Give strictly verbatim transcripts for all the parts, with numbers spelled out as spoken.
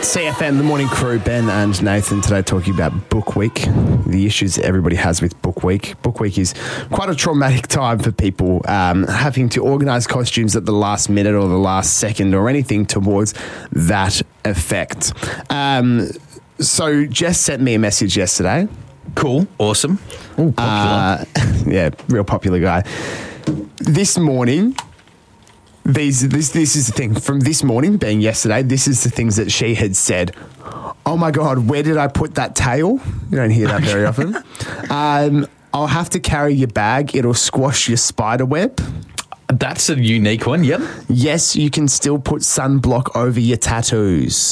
C F M, the morning crew, Ben and Nathan today talking about Book Week, the issues everybody has with Book Week. Book Week is quite a traumatic time for people, um, having to organise costumes at the last minute or the last second or anything towards that effect. Um, so Jess sent me a message yesterday. Cool. Awesome. Ooh, popular. Uh, yeah, real popular guy. This morning... These this this is the thing from this morning being yesterday. This is the things that she had said. Oh my God, where did I put that tail? You don't hear that very often. Um, I'll have to carry your bag. It'll squash your spider web. That's a unique one. Yep. Yes, you can still put sunblock over your tattoos.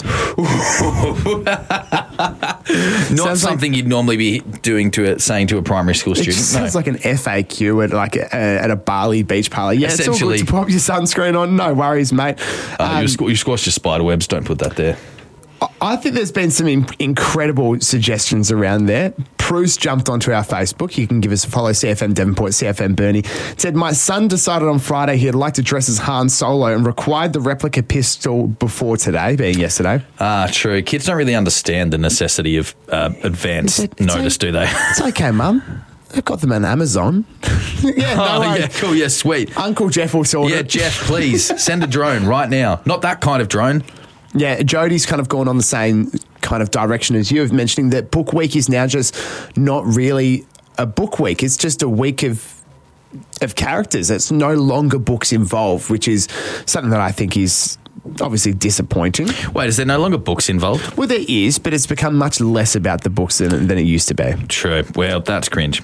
Not Sounds something like, you'd normally be doing to a, saying to a primary school it student. just sounds no. like an F A Q at like a, at a Bali beach party. Yeah, it's all good to pop your sunscreen on. No worries, mate. Uh, Um, you, squ- you squash your spider webs. Don't put that there. I think there's been some in- incredible suggestions around there. Bruce jumped onto our Facebook. You can give us a follow, C F M Devonport, C F M Burnie. Said, my son decided on Friday he'd like to dress as Han Solo and required the replica pistol before today, being yesterday. Ah, true. Kids don't really understand the necessity of uh, advance It's a- it's notice, a- do they? It's okay, Mum. I've got them on Amazon. yeah, no Oh, worries. yeah, cool. Yeah, sweet. Uncle Jeff will sort Yeah, it. Jeff, please send a drone right now. Not that kind of drone. Yeah, Jodie's kind of gone on the same kind of direction as you of mentioning that Book Week is now just not really a book week. It's just a week of of characters. It's no longer books involved, which is something that I think is obviously disappointing. Wait, is there no longer books involved? Well, there is, but it's become much less about the books than, than it used to be. True. Well, that's cringe.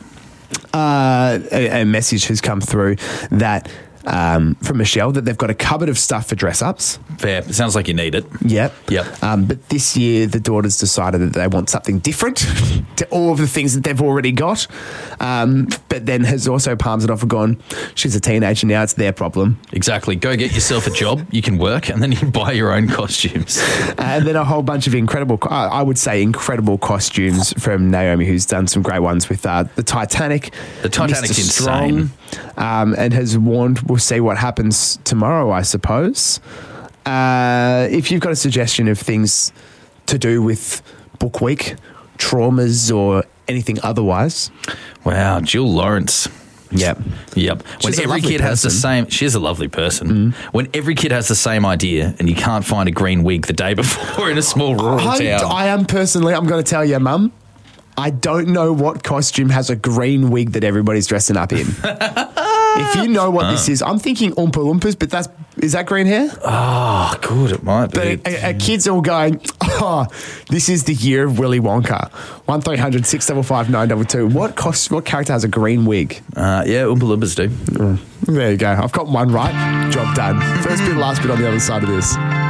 Uh, a, a message has come through that um, from Michelle that they've got a cupboard of stuff for dress-ups. Fair. It sounds like you need it. Yep. Yep. Um, but this year, the daughters decided that they want something different to all of the things that they've already got. Um, but then has also palms it off and gone, she's a teenager now, it's their problem. Exactly. Go get yourself a job. You can work and then you can buy your own costumes. And then a whole bunch of incredible, uh, I would say incredible costumes from Naomi, who's done some great ones with uh, the Titanic. The Titanic's Mister Strong, insane. um, and has warned we'll see what happens tomorrow, I suppose. Uh, if you've got a suggestion of things to do with Book Week, traumas or anything otherwise. Wow, Jill Lawrence. Yep. Yep. When She's a every lovely kid has the person. same, she's a lovely person. Mm. When every kid has the same idea and you can't find a green wig the day before in a small rural I, town. I am personally, I'm going to tell you, Mum, I don't know what costume has a green wig that everybody's dressing up in. If you know what uh. this is, I'm thinking Oompa Loompas, but that's is that green hair? Oh, good, it might be. But a, a kid's all going, oh, this is the year of Willy Wonka. one three hundred six five five nine two two. What cost, what character has a green wig? Uh, yeah, Oompa Loompas do. Mm. There you go. I've got one right. Job done. First bit, last bit on the other side of this.